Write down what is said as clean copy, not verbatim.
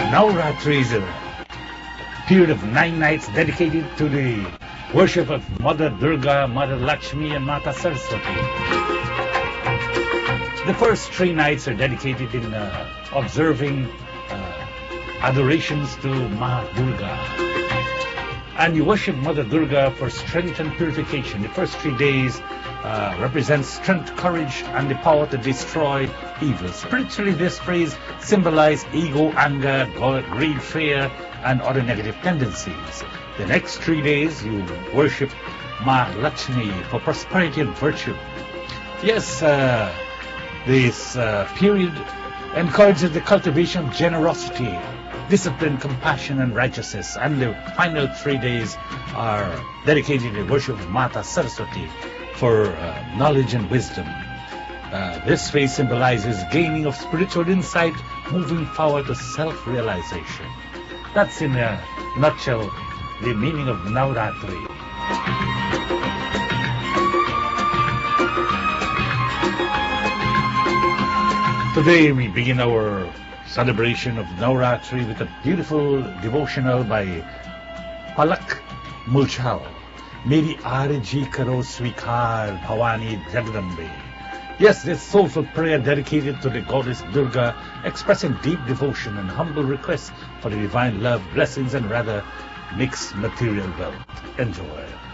Navratri is a period of 9 nights dedicated to the worship of Mother Durga, Mother Lakshmi, and Mata Saraswati. The first 3 nights are dedicated in observing adorations to Ma Durga. And you worship Mother Durga for strength and purification. The first 3 days represents strength, courage, and the power to destroy evil. Spiritually, this phrase symbolizes ego, anger, greed, fear, and other negative tendencies. The next 3 days, you worship Ma Lakshmi for prosperity and virtue. Yes, this period encourages the cultivation of generosity, discipline, compassion, and righteousness. And the final 3 days are dedicated to the worship of Mata Saraswati for knowledge and wisdom. This phase symbolizes gaining of spiritual insight, moving forward to self-realization. That's in a nutshell the meaning of Navratri. Today we begin our celebration of Navratri with a beautiful devotional by Palak Mulchal. Meri Arji Karo Svikar Bhavani Jagdambe. Yes, this soulful prayer dedicated to the goddess Durga, expressing deep devotion and humble requests for the divine love, blessings, and rather mixed material wealth. Enjoy.